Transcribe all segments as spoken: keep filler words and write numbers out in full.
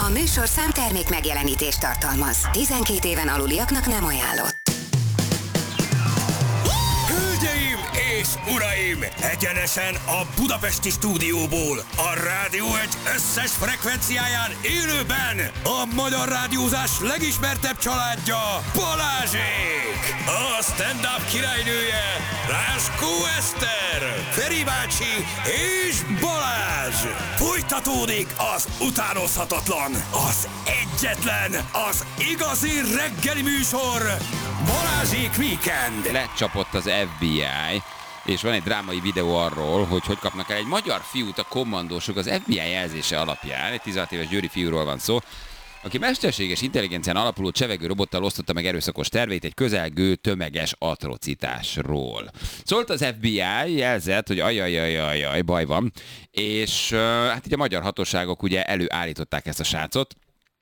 műsor számtermék megjelenítést tartalmaz. tizenkét éven aluliaknak nem ajánlott. Hölgyeim és uraim! Egyenesen a budapesti stúdióból, a Rádió egy összes frekvenciáján élőben a magyar rádiózás legismertebb családja, Balázsék! A stand-up királynője, László Eszter, Feri bácsi és Balázs! Folytatódik az utánozhatatlan, az egyetlen, az igazi reggeli műsor, Balázsék Weekend! Lecsapott az ef bé i, és van egy drámai videó arról, hogy hogy kapnak el egy magyar fiút a kommandósok az ef bé i jelzése alapján. Egy tizenhat éves győri fiúról van szó, aki mesterséges intelligencián alapuló csevegő robottal osztotta meg erőszakos terveit egy közelgő tömeges atrocitásról. Szólt az ef bé i, jelzett, hogy ajajajajaj, baj van, és hát így a magyar hatóságok ugye előállították ezt a srácot,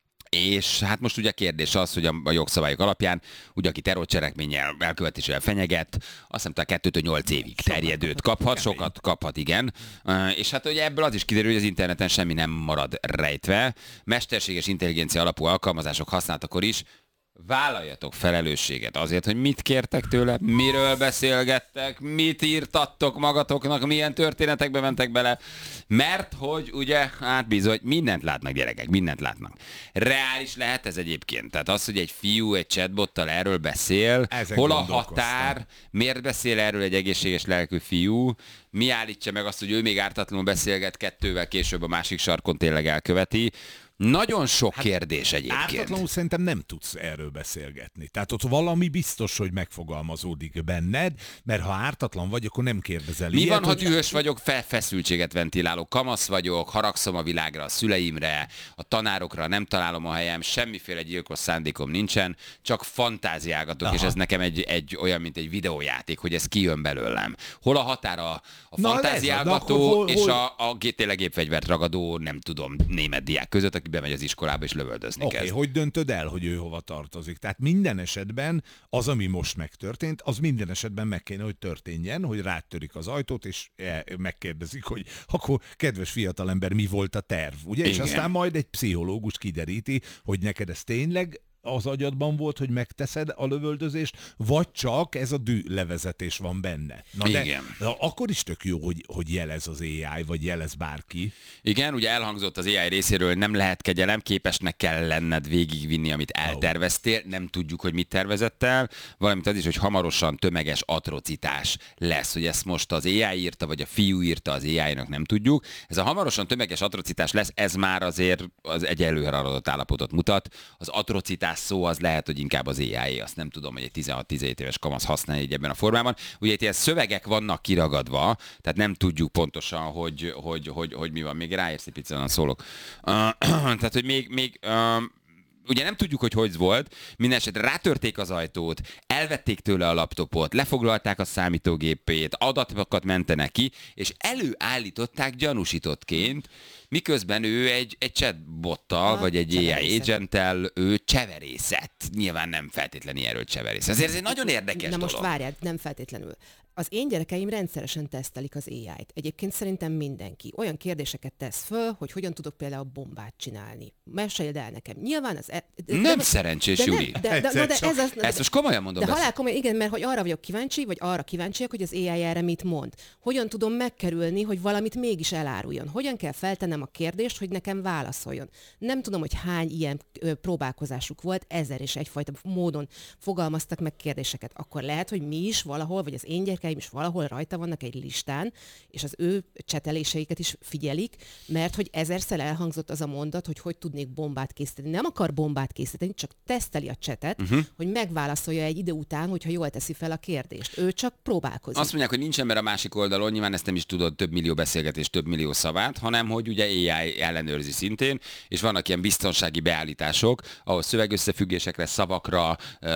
és hát most ugye a kérdés az, hogy a, a jogszabályok alapján, ugye aki terrorcselekménnyel, elkövetésével fenyeget, azt hiszem talán kettőtől nyolc évig terjedőt kaphat, sokat kaphat, igen. És hát ugye ebből az is kiderül, hogy az interneten semmi nem marad rejtve. Mesterséges intelligencia alapú alkalmazások használatakor is vállaljatok felelősséget azért, hogy mit kértek tőle, miről beszélgettek, mit írtattok magatoknak, milyen történetekbe mentek bele, mert hogy ugye, hát bizony, mindent látnak gyerekek, mindent látnak. Reális lehet ez egyébként? Tehát az, hogy egy fiú egy chatbottal erről beszél, ezen hol a határ, miért beszél erről egy egészséges lelkű fiú, mi állítja meg azt, hogy ő még ártatlanul beszélget, kettővel később a másik sarkon tényleg elköveti. Nagyon sok hát kérdés egyébként. Ártatlanul szerintem nem tudsz erről beszélgetni. Tehát ott valami biztos, hogy megfogalmazódik benned, mert ha ártatlan vagy, akkor nem kérdezel. Mi ilyet, van, ha hogy... dühös vagyok, fe- feszültséget ventilálok, kamasz vagyok, haragszom a világra, a szüleimre, a tanárokra, nem találom a helyem, semmiféle gyilkos szándékom nincsen, csak fantáziálgatok, aha, és ez nekem egy, egy olyan, mint egy videójáték, hogy ez kijön belőlem. Hol a határa a fantáziálgató hol, és hol... a, a tényleg gépfegyvert ragadó, nem tudom, német diák között, aki bemegy az iskolába és lövöldözni okay, kezd. Hogy döntöd el, hogy ő hova tartozik? Tehát minden esetben az, ami most megtörtént, az minden esetben meg kéne, hogy történjen, hogy rátörik az ajtót, és megkérdezik, hogy akkor kedves fiatalember, mi volt a terv, ugye? Igen. És aztán majd egy pszichológus kideríti, hogy neked ez tényleg az agyadban volt, hogy megteszed a lövöldözést, vagy csak ez a dű levezetés van benne. Na de, igen. De akkor is tök jó, hogy, hogy jelez az á i, vagy jelez bárki. Igen, ugye elhangzott az á i részéről, hogy nem lehet kegyelem, képesnek kell lenned végigvinni, amit elterveztél, nem tudjuk, hogy mit tervezett el, valamint az is, hogy hamarosan tömeges atrocitás lesz, hogy ezt most az á i írta, vagy a fiú írta az á i-nak, nem tudjuk. Ez a hamarosan tömeges atrocitás lesz, ez már azért az egy előrehaladott állapotot mutat. Az atrocitás szó az lehet, hogy inkább az á i, azt nem tudom, hogy egy tizenhat-tizenhét éves kamasz használja így ebben a formában. Ugye itt ilyen szövegek vannak kiragadva, tehát nem tudjuk pontosan, hogy, hogy, hogy, hogy mi van. Még ráérsz egy picit, szólok. Uh, tehát, hogy még, még uh, ugye nem tudjuk, hogy hogy volt, mindenesetre rátörték az ajtót, elvették tőle a laptopot, lefoglalták a számítógépét, adatokat mentenek ki, és előállították gyanúsítottként, miközben ő egy, egy chatbottal, ah, vagy egy á i agenttel, ő cseverészett. Nyilván nem feltétlenül erről cseverész. Ezért ez egy nagyon érdekes Na dolog. most várjál, nem feltétlenül. Az én gyerekeim rendszeresen tesztelik az á i-t. Egyébként szerintem mindenki. Olyan kérdéseket tesz föl, hogy hogyan tudok például bombát csinálni. Meséld el nekem. Nyilván az... E, de, nem de, szerencsés, de Júli. De, de, de, de, de ez az, Ezt most komolyan mondom. De halál komolyan, igen, mert hogy arra vagyok kíváncsi, vagy arra kíváncsiak, hogy az á i erre mit mond. Hogyan tudom megkerülni, hogy valamit mégis eláruljon. Hogyan kell feltennem a kérdést, hogy nekem válaszoljon. Nem tudom, hogy hány ilyen ö, próbálkozásuk volt, ezer és egyfajta módon fogalmaztak meg kérdéseket. Akkor lehet, hogy mi is valahol, vagy az én gyerekeim is valahol rajta vannak egy listán, és az ő cseteléseiket is figyelik, mert hogy ezerszer elhangzott az a mondat, hogy hogy tudnék bombát készíteni. Nem akar bombát készíteni, csak teszteli a csetet, uh-huh. hogy megválaszolja egy idő után, hogyha jól teszi fel a kérdést. Ő csak próbálkozik. Azt mondják, hogy nincs ember a másik oldalon, nyilván ezt nem is tudod, több millió beszélgetés, több millió szavát, hanem hogy ugye á i ellenőrzi szintén, és vannak ilyen biztonsági beállítások, ahol szövegösszefüggésekre, szavakra,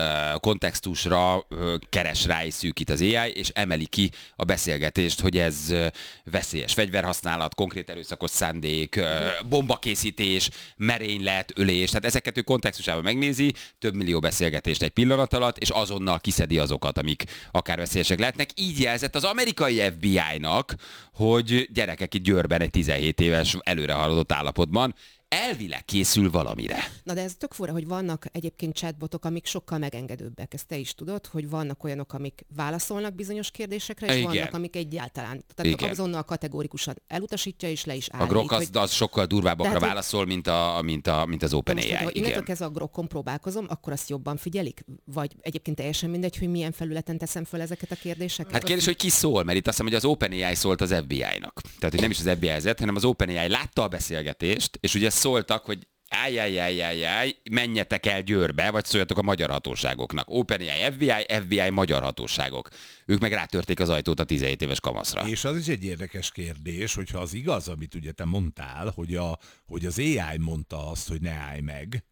kontextusra keres rá és szűkít az á i, és emeli ki a beszélgetést, hogy ez veszélyes fegyverhasználat, konkrét erőszakos szándék, bombakészítés, merénylet, ölés, tehát ezeket ő kontextusában megnézi, több millió beszélgetést egy pillanat alatt, és azonnal kiszedi azokat, amik akár veszélyesek lehetnek. Így jelzett az amerikai ef bé i-nak, hogy gyerekek itt Győrben egy tizenhét éves előrehaladott állapotban elvileg készül valamire. Na de ez tök fura, hogy vannak egyébként chatbotok, amik sokkal megengedőbbek. Ezt te is tudod, hogy vannak olyanok, amik válaszolnak bizonyos kérdésekre, és Igen. vannak, amik egyáltalán. Tehát Igen. azonnal kategórikusan elutasítja, és le is állít. A Grok az, hogy... az sokkal durvábbakra Tehát, hogy- válaszol, mint, a, mint, a, mint az OpenAI. Most, hogy innentől Igen. kezdve a Grokon próbálkozom, akkor azt jobban figyelik? Vagy egyébként teljesen mindegy, hogy milyen felületen teszem föl ezeket a kérdéseket? Hát kérdés, hogy ki szól, mert itt azt hiszem, hogy az OpenAI szólt az ef bé i-nak. Tehát, hogy nem is az ef bé i-zett, hanem az OpenAI látta a beszélgetést, és ugye szóltak, hogy ájjájjájjájjáj, menjetek el Győrbe, vagy szóljatok a magyar hatóságoknak. OpenAI ef bé i, ef bé i magyar hatóságok. Ők meg rátörték az ajtót a tizenhét éves kamaszra. És az is egy érdekes kérdés, hogyha az igaz, amit ugye te mondtál, hogy, a, hogy az á i mondta azt, hogy ne állj meg.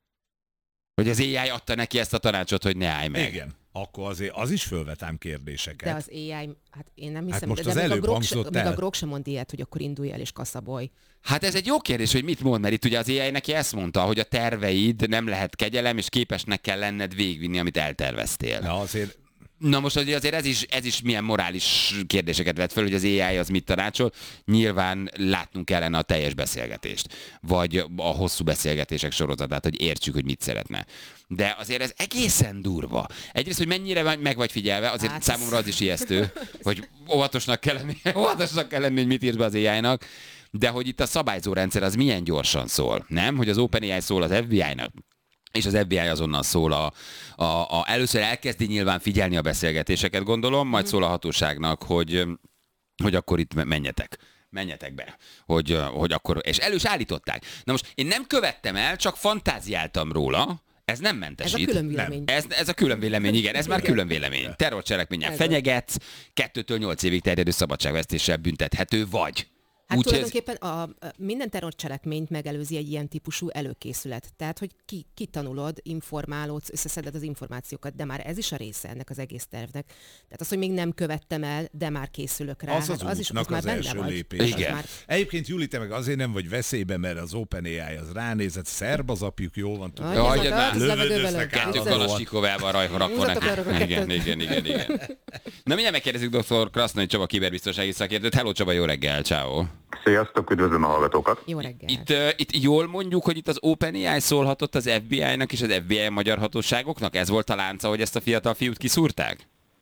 Hogy az á i adta neki ezt a tanácsot, hogy ne állj meg. Igen. Akkor azért az is fölvetám kérdéseket. De az á i, hát én nem hiszem, most de az még a, előbb Grok se, hangzott még el. a Grok sem mond ilyet, hogy akkor indulj el és kaszabolj. Hát ez egy jó kérdés, hogy mit mond, mert itt ugye az á i neki ezt mondta, hogy a terveid nem lehet kegyelem, és képesnek kell lenned végvinni, amit elterveztél. Na azért Na most azért ez is, ez is milyen morális kérdéseket vet fel, hogy az á i az mit tanácsol. Nyilván látnunk kellene a teljes beszélgetést, vagy a hosszú beszélgetések sorozatát, hogy értsük, hogy mit szeretne. De azért ez egészen durva. Egyrészt, hogy mennyire meg vagy figyelve, azért Hát. számomra az is ijesztő, hogy óvatosnak kell lenni, óvatosnak kell lenni, hogy mit írt be az á i-nak, de hogy itt a szabályzó rendszer az milyen gyorsan szól, nem? Hogy az OpenAI szól az ef bé i-nak, és az ef bé i azonnal szól a, a, a... Először elkezdi nyilván figyelni a beszélgetéseket, gondolom, majd szól a hatóságnak, hogy, hogy akkor itt menjetek. Menjetek be, hogy, hogy akkor... És elő is állították. Na most én nem követtem el, csak fantáziáltam róla, ez nem mentesít. Ez a külön vélemény. Ez, ez a külön vélemény, igen, ez már külön vélemény. Terrorcselekménnyel Ez fenyegetsz, kettőtől nyolc évig terjedő szabadságvesztéssel büntethető vagy. Hát Úgy, tulajdonképpen a, a minden terrorcselekményt megelőzi egy ilyen típusú előkészület. Tehát, hogy ki, kitanulod, informálódsz, összeszeded az információkat, de már ez is a része ennek az egész tervnek. Tehát az, hogy még nem követtem el, de már készülök rá. az az, hát az is útnak az az, már első benne vagy. lépés. Az Igen. Már... Egyébként Juli, te meg azért nem vagy veszélyben, mert az OpenAI az ránézett, szerb az apjuk, jól van, tudja. Aj, Jaj, ez a- már az levegővel lövöldöznek lög. át Kettő az Ez- kalasnyikovával raknak. Húzatok le a Igen, kettőt. igen, igen, igen. Na mindjárt megkérdezzük doktor Krasznai Csaba kiberbiztonsági szakértőt. Hello Csaba, jó reggel, ciao. Sziasztok, üdvözlöm a hallgatókat! Jó reggel. Itt, uh, itt jól mondjuk, hogy itt az OpenAI szólhatott az ef bé i-nak és az ef bé i magyar hatóságoknak? Ez volt a lánca, hogy ezt a fiatal fiút kiszúrták?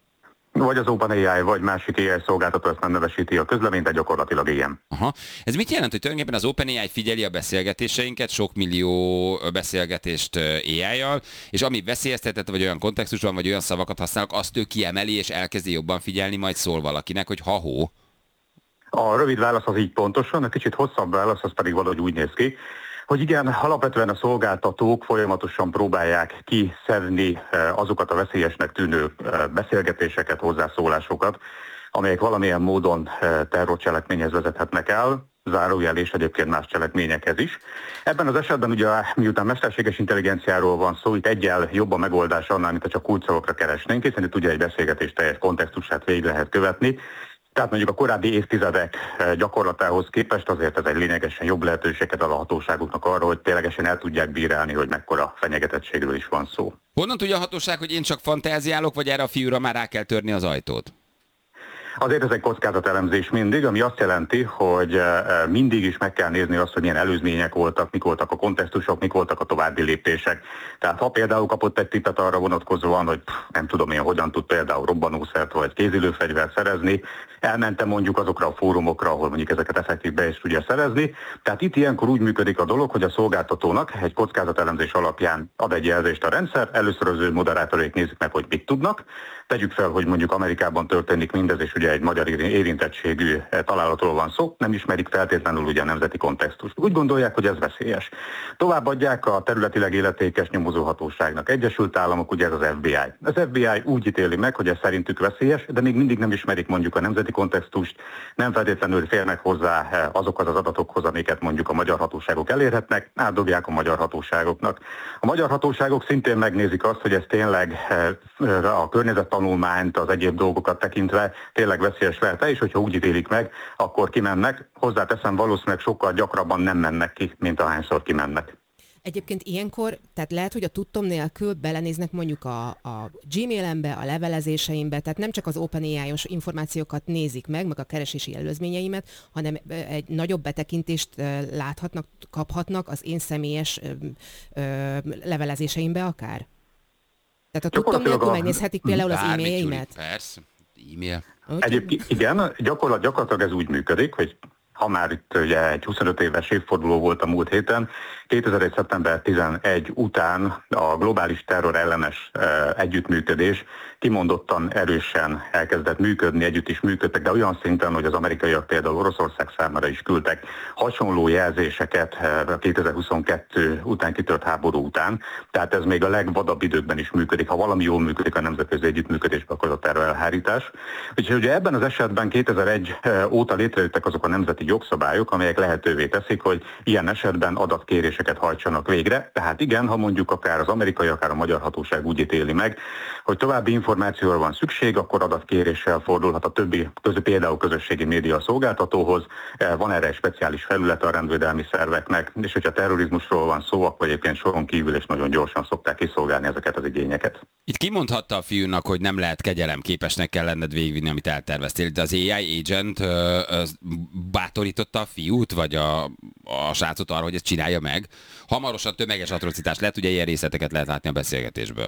Vagy az OpenAI, vagy másik á i szolgáltató ezt nem nevesíti a közleményt, de gyakorlatilag ilyen. Aha. Ez mit jelent, hogy tulajdonképpen az OpenAI figyeli a beszélgetéseinket, sok millió beszélgetést á i-jal, és ami veszélyeztetett, vagy olyan kontextusban, vagy olyan szavakat használnak, azt ő kiemeli, és elkezdi jobban figyelni, majd szól valakinek, hogy ha-hó. A rövid válasz az így pontosan, a kicsit hosszabb válasz az pedig valahogy úgy néz ki, hogy igen, alapvetően a szolgáltatók folyamatosan próbálják kiszedni azokat a veszélyesnek tűnő beszélgetéseket, hozzászólásokat, amelyek valamilyen módon terrorcselekményhez vezethetnek el, zárójel és egyébként más cselekményekhez is. Ebben az esetben ugye miután mesterséges intelligenciáról van szó, itt egyel jobb a megoldás annál, mint ha csak kulcsszavakra keresnénk, hiszen itt ugye egy beszélgetés teljes kontextusát végig lehet követni. Tehát mondjuk a korábbi évtizedek gyakorlatához képest azért ez egy lényegesen jobb lehetőséget ad a hatóságoknak arra, hogy ténylegesen el tudják bírálni, hogy mekkora fenyegetettségről is van szó. Honnan tudja a hatóság, hogy én csak fantáziálok, vagy erre a fiúra már rá kell törni az ajtót? Azért ez egy kockázatelemzés mindig, ami azt jelenti, hogy mindig is meg kell nézni azt, hogy milyen előzmények voltak, mik voltak a kontextusok, mik voltak a további lépések. Tehát ha például kapott egy tippet arra vonatkozóan, hogy pff, nem tudom én hogyan tud például robbanószert vagy kézilőfegyvert szerezni, elmentem mondjuk azokra a fórumokra, ahol mondjuk ezeket effektív be is tudja szerezni. Tehát itt ilyenkor úgy működik a dolog, hogy a szolgáltatónak egy kockázatelemzés alapján ad egy jelzést a rendszer, először az ő moderátorék nézik meg, hogy mit tudnak. Tegyük fel, hogy mondjuk Amerikában történik mindez, és ugye egy magyar érintettségű találatról van szó, nem ismerik feltétlenül ugye a nemzeti kontextust. Úgy gondolják, hogy ez veszélyes. Továbbadják a területileg illetékes nyomozóhatóságnak. Egyesült Államok, ugye ez az ef bé i. Az ef bé i úgy ítéli meg, hogy ez szerintük veszélyes, de még mindig nem ismerik mondjuk a nemzeti kontextust, nem feltétlenül férnek hozzá azokhoz az adatokhoz, amiket mondjuk a magyar hatóságok elérhetnek, átdobják a magyar hatóságoknak. A magyar hatóságok szintén megnézik azt, hogy ez tényleg a környezettanulmányt, az egyéb dolgokat tekintve tényleg veszélyes lehet, és hogyha úgy ítélik meg, akkor kimennek. Hozzáteszem, valószínűleg sokkal gyakrabban nem mennek ki, mint ahányszor kimennek. Egyébként ilyenkor, tehát lehet, hogy a tudtom nélkül belenéznek mondjuk a, a Gmailembe, a levelezéseimbe, tehát nem csak az OpenAI-os információkat nézik meg, meg a keresési előzményeimet, hanem egy nagyobb betekintést láthatnak, kaphatnak az én személyes ö, ö, levelezéseimbe akár? Tehát a tudtom nélkül a... megnézhetik például az e-mailjeimet? Persze, e-mail. Egyébként igen, gyakorlat, gyakorlatilag ez úgy működik, hogy ha már itt ugye egy huszonöt éves évforduló volt a múlt héten, kétezer-egy. szeptember tizenegy után a globális terror ellenes e, együttműködés kimondottan erősen elkezdett működni, együtt is működtek, de olyan szinten, hogy az amerikaiak például Oroszország számára is küldtek hasonló jelzéseket a kétezer-huszonkettő után kitört háború után, tehát ez még a legvadabb időkben is működik. Ha valami jól működik a nemzetközi együttműködésben, akkor a terror elhárítás. Úgyhogy ugye ebben az esetben kétezer-egy óta létrejöttek azok a nemzeti jogszabályok, amelyek lehetővé teszik, hogy ilyen esetben adatkéréseket hajtsanak végre. Tehát igen, ha mondjuk akár az amerikai, akár a magyar hatóság úgy ítéli meg, hogy további információra van szükség, akkor adatkéréssel fordulhat a többi, közö, például közösségi média szolgáltatóhoz. Van erre egy speciális felület a rendvédelmi szerveknek, és hogyha terrorizmusról van szó, akkor egyébként soron kívül és nagyon gyorsan szokták kiszolgálni ezeket az igényeket. Itt kimondhatta a fiúnak, hogy nem lehet kegyelemképesnek kell lenned végigvinni, amit elterveztél, de az á i agent ö, ö, bátorította a fiút, vagy a, a srácot arra, hogy ezt csinálja meg. Hamarosan tömeges atrocitás lehet, ugye ilyen részleteket lehet látni a beszélgetésből.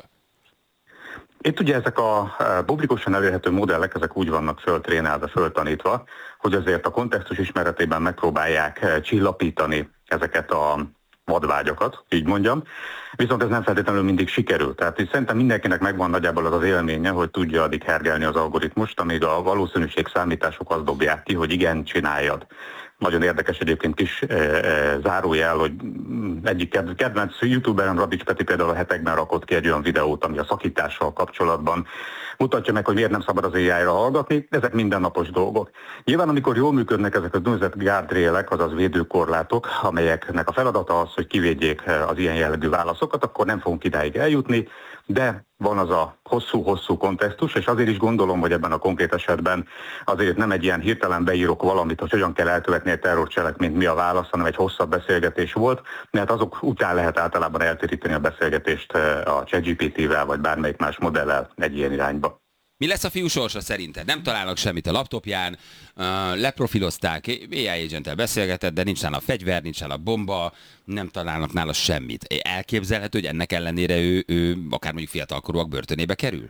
Itt ugye ezek a publikusan elérhető modellek, ezek úgy vannak föltrénálva, föltanítva, hogy azért a kontextus ismeretében megpróbálják csillapítani ezeket a vadvágyakat, így mondjam. Viszont ez nem feltétlenül mindig sikerül. Tehát így szerintem mindenkinek megvan nagyjából az az élménye, hogy tudja addig hergelni az algoritmust, amíg a valószínűség számítások azt dobják ki, hogy igen, csináljad. Nagyon érdekes egyébként kis e, e, zárójel, hogy egyik kedvenc youtuberem, Radics Peti például a hetekben rakott ki egy olyan videót, ami a szakítással kapcsolatban mutatja meg, hogy miért nem szabad az á i-ra hallgatni. Ezek mindennapos dolgok. Nyilván, amikor jól működnek ezek az úgynevezett guardrailek, azaz védőkorlátok, amelyeknek a feladata az, hogy kivédjék az ilyen jellegű válaszokat, akkor nem fogunk idáig eljutni, de van az a hosszú-hosszú kontextus, és azért is gondolom, hogy ebben a konkrét esetben azért nem egy ilyen hirtelen beírok valamit, hogy hogyan kell elkövetni egy terrorcselekményt, mi a válasz, hanem egy hosszabb beszélgetés volt, mert azok után lehet általában eltéríteni a beszélgetést a ChatGPT-vel, vagy bármelyik más modellel egy ilyen irányba. Mi lesz a fiú sorsa szerinted? Nem találnak semmit a laptopján, uh, leprofilozták, á i agenttel beszélgetett, de nincs nála fegyver, nincs nála bomba, nem találnak nála semmit. Elképzelhető, hogy ennek ellenére ő, ő akár mondjuk fiatalkorúak börtönébe kerül?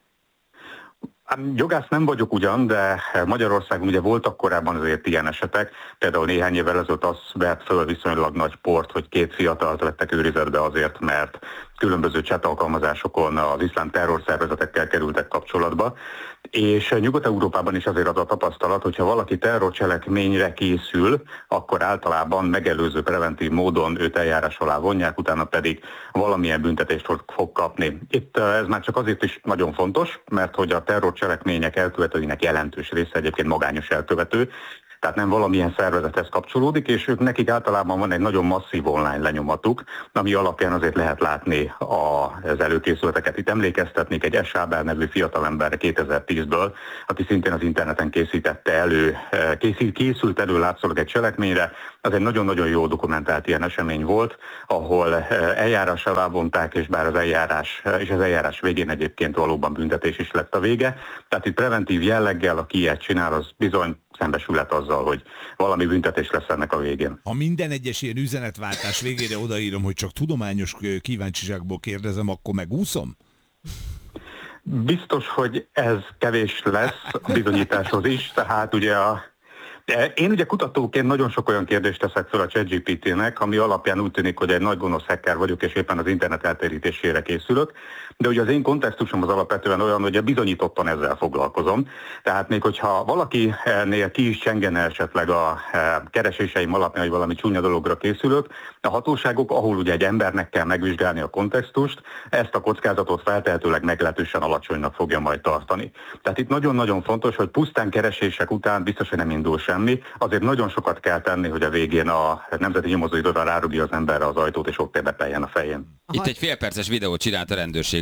Jogász nem vagyok ugyan, de Magyarországon ugye voltak korábban azért ilyen esetek. Például néhány évvel ezelőtt az vett föl viszonylag nagy port, hogy két fiatalt vettek őrizetbe azért, mert különböző chat alkalmazásokon az iszlám terrorszervezetekkel kerültek kapcsolatba. És Nyugat-Európában is azért az a tapasztalat, hogyha valaki terrorcselekményre készül, akkor általában megelőző preventív módon őt eljárás alá vonják, utána pedig valamilyen büntetést fog kapni. Itt ez már csak azért is nagyon fontos, mert hogy a terrorcselekmények elkövetőinek jelentős része egyébként magányos elkövető, tehát nem valamilyen szervezethez kapcsolódik, és ők nekik általában van egy nagyon masszív online lenyomatuk, ami alapján azért lehet látni az előkészületeket. Itt emlékeztetnék egy S. Ábel nevű fiatalemberre kétezer-tízből, aki szintén az interneten készítette elő, készült, készült elő látszólag egy cselekményre. Ez egy nagyon-nagyon jó dokumentált ilyen esemény volt, ahol eljárás alá vonták, és bár az eljárás, és az eljárás végén egyébként valóban büntetés is lett a vége. Tehát itt preventív jelleggel, aki ilyet csinál, az bizony szembesülhet azzal, hogy valami büntetés lesz ennek a végén. Ha minden egyes ilyen üzenetváltás végére odaírom, hogy csak tudományos kíváncsiságból kérdezem, akkor megúszom? Biztos, hogy ez kevés lesz a bizonyításhoz is, tehát ugye a Én ugye kutatóként nagyon sok olyan kérdést teszek fel a ChatGPT-nek, ami alapján úgy tűnik, hogy egy nagy gonosz hacker vagyok, és éppen az internet eltérítésére készülök. De ugye az én kontextusom az alapvetően olyan, hogy bizonyítottan ezzel foglalkozom. Tehát még hogyha valakinél ki is csengene esetleg a kereséseim alapján, hogy valami csúnya dologra készülök, a hatóságok, ahol ugye egy embernek kell megvizsgálni a kontextust, ezt a kockázatot feltehetőleg meglehetősen alacsonynak fogja majd tartani. Tehát itt nagyon-nagyon fontos, hogy pusztán keresések után biztos, hogy nem indul semmi. Azért nagyon sokat kell tenni, hogy a végén a Nemzeti Nyomozóiroda rárugja az emberre az ajtót, és ott bepeljen a fején. Itt egy félperces videót csinált a rendőrség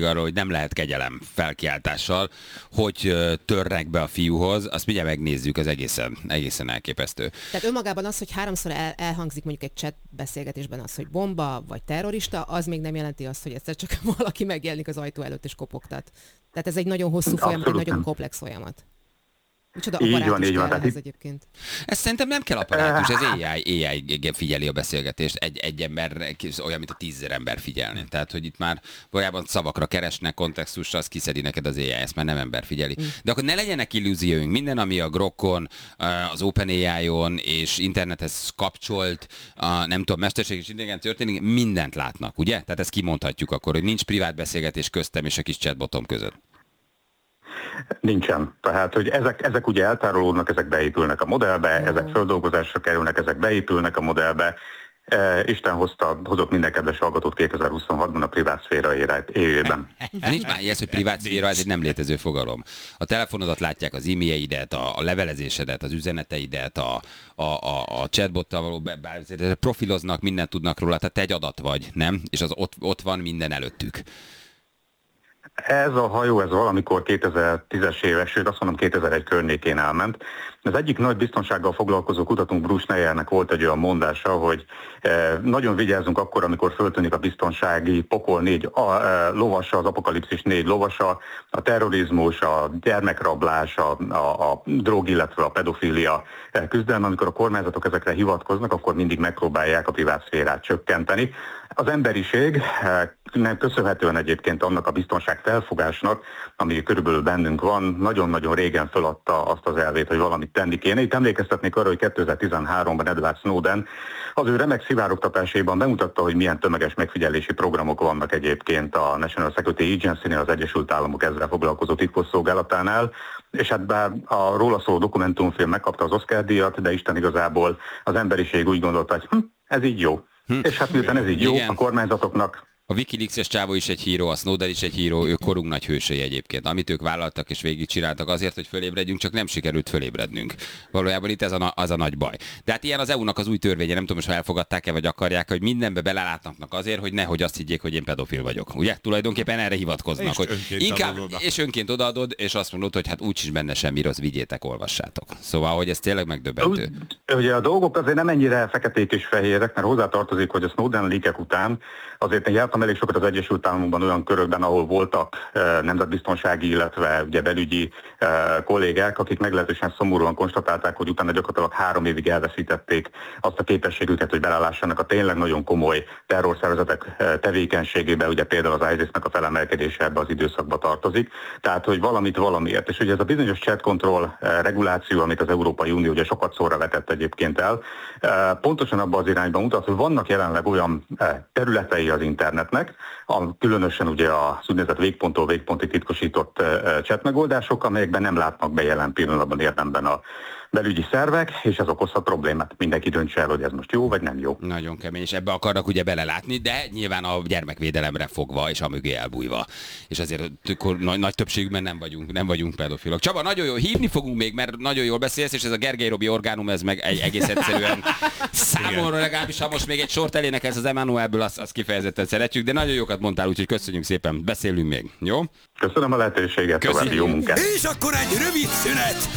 arról, hogy nem lehet kegyelem felkiáltással, hogy törnek be a fiúhoz, azt mindjárt megnézzük, az egészen, egészen elképesztő. Tehát önmagában az, hogy háromszor el, elhangzik mondjuk egy chat beszélgetésben az, hogy bomba vagy terrorista, az még nem jelenti azt, hogy egyszer csak valaki megjelenik az ajtó előtt és kopogtat. Tehát ez egy nagyon hosszú folyamat, egy nagyon komplex folyamat. Micsoda apparátus kell ehhez egyébként. Ez szerintem nem kell apparátus, ez á i, á i figyeli a beszélgetést. Egy, egy ember olyan, mint a tízezer ember figyelni. Tehát, hogy itt már valójában szavakra keresnek, kontextusra, az kiszedi neked az á i, ezt már nem ember figyeli. Mm. De akkor ne legyenek illúzióink. Minden, ami a Grokkon, az OpenAI-on és internethez kapcsolt, a, nem tudom, mesterséges intelligencia történik, mindent látnak, ugye? Tehát ezt kimondhatjuk akkor, hogy nincs privát beszélgetés köztem és a kis chatbotom között. Nincsen. Tehát, hogy ezek, ezek ugye eltárolódnak, ezek beépülnek a modellbe, mm. ezek földolgozásra kerülnek, ezek beépülnek a modellbe. E, Isten hozta, hozott minden kedves hallgatót kétezer-huszonhatban a privát szféra évében. Nincs már ilyen, hogy privát szféra, ez egy nem létező fogalom. A telefonodat látják, az e-mailjeidet, a, a levelezésedet, az üzeneteidet, a, a, a, a chatbottal való be, profiloznak, mindent tudnak róla, tehát te egy adat vagy, nem? És az ott, ott van minden előttük. Ez a hajó, ez valamikor kétezer-tízes éves, sőt azt mondom kétezer-egy környékén elment. Az egyik nagy biztonsággal foglalkozó kutatónk Bruce Neyernek volt egy olyan mondása, hogy eh, nagyon vigyázzunk akkor, amikor föltűnik a biztonsági pokol négy a, a, lovasa, az apokalipszis négy lovasa, a terrorizmus, a gyermekrablás, a, a, a drog, illetve a pedofília küzdelme. Amikor a kormányzatok ezekre hivatkoznak, akkor mindig megpróbálják a privátszférát csökkenteni. Az emberiség nem köszönhetően egyébként annak a biztonság felfogásnak, ami körülbelül bennünk van, nagyon-nagyon régen feladta azt az elvét, hogy valamit tenni kéne. Itt emlékeztetnék arra, hogy kétezer-tizenháromban Edward Snowden az ő remek szivárogtatásában bemutatta, hogy milyen tömeges megfigyelési programok vannak egyébként a National Security Agency-nél, az Egyesült Államok ezzel foglalkozó titkosszolgálatánál, és hát bár a róla szóló dokumentumfilm megkapta az Oscar-díjat, de Isten igazából az emberiség úgy gondolta, hogy hm, ez így jó. Hm. És hát miután ez így jó, igen, a kormányzatoknak... A Wikileaks-es csávó is egy híró, a Snowden is egy híró, ők korunk nagy hősei egyébként. Amit ők vállaltak és végigcsináltak azért, hogy fölébredjünk, csak nem sikerült fölébrednünk. Valójában itt ez a, az a nagy baj. De hát ilyen az é u-nak az új törvénye, nem tudom, most ha elfogadták-e vagy akarják, hogy mindenbe belelátnak azért, hogy nehogy azt higgyék, hogy én pedofil vagyok. Ugye? Tulajdonképpen erre hivatkoznak. És hogy önként inkább, és önként odaadod, és azt mondod, hogy hát úgyis benne semmi rossz, vigyétek, olvassátok. Szóval, hogy ez tényleg megdöbbentő. Ugye a dolgok azért nem ennyire feketék és fehérek, mert hozzátartozik, hogy a Snowden leakek után azért én jártam elég sokat az Egyesült Államokban olyan körökben, ahol voltak e, nemzetbiztonsági, illetve ugye belügyi e, kollégák, akik meglehetősen szomorúan konstatálták, hogy utána gyakorlatilag három évig elveszítették azt a képességüket, hogy belelássanak a tényleg nagyon komoly terrorszervezetek e, tevékenységébe, ugye például az ISIS-nek a felemelkedése ebbe az időszakba tartozik. Tehát, hogy valamit valamiért. És ugye ez a bizonyos chat control e, reguláció, amit az Európai Unió ugye sokat szóra vetett egyébként el, e, pontosan abban az irányban mutat, hogy vannak jelenleg olyan e, területei az internetnek, a, különösen ugye az úgynevezett végponttól végpontig titkosított uh, chat megoldások, amelyekben nem látnak be jelen pillanatban érdemben a belügyi szervek, és ez okozhat problémát. Mindenki döntse el, hogy ez most jó, vagy nem jó. Nagyon kemény, és ebbe akarnak ugye belelátni, de nyilván a gyermekvédelemre fogva, és a mögé elbújva. És azért nagy, nagy többségben nem vagyunk, nem vagyunk pedofilok. Csaba, nagyon jó, hívni fogunk még, mert nagyon jól beszélsz, és ez a Gergely Robi orgánum, ez meg egy egész egyszerűen számomra legalábbis, ha most még egy sort elénekelsz az Emmanuelből, azt, azt kifejezetten szeretjük, de nagyon jókat mondtál, úgyhogy köszönjük szépen, beszélünk még, jó? Köszönöm a lehetőséget, további jó munkát. És akkor egy rövid szünet!